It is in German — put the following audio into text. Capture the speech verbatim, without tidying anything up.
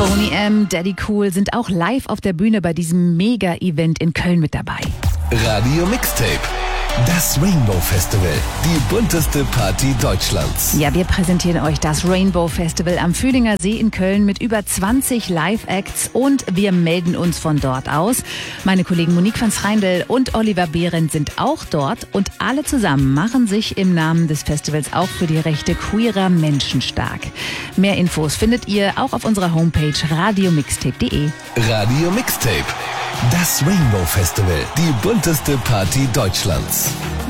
Boney M., Daddy Cool sind auch live auf der Bühne bei diesem Mega-Event in Köln mit dabei. Radio Mixtape. Das Rainbow Festival, die bunteste Party Deutschlands. Ja, wir präsentieren euch das Rainbow Festival am Fühlinger See in Köln mit über zwanzig Live-Acts und wir melden uns von dort aus. Meine Kollegen Monique van Schreindel und Oliver Behrendt sind auch dort und alle zusammen machen sich im Namen des Festivals auch für die Rechte queerer Menschen stark. Mehr Infos findet ihr auch auf unserer Homepage radio mixtape punkt de. Radio Mixtape. Das Rainbow Festival, die bunteste Party Deutschlands.